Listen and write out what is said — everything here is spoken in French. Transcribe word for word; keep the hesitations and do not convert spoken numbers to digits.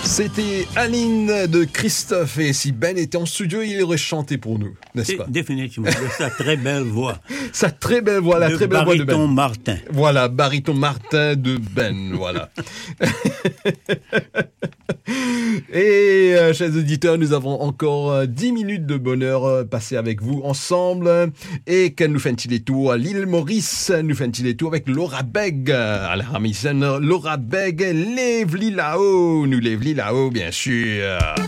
C'était Aline de Christophe, et si Ben était en studio, il aurait chanté pour nous, n'est-ce pas? Définitivement, de sa très belle voix. Sa très belle voix, la le très belle voix de Ben. Baryton Martin. Voilà, baryton Martin de Ben, voilà. Et, euh, chers auditeurs, nous avons encore euh, dix minutes de bonheur euh, passées avec vous ensemble. Et que nous fait-il les tours à l'île Maurice, nous fait-il les tours avec Laura Beg. Alors, Laura Beg, lève-li là-haut, nous lève-li là-haut, bien sûr.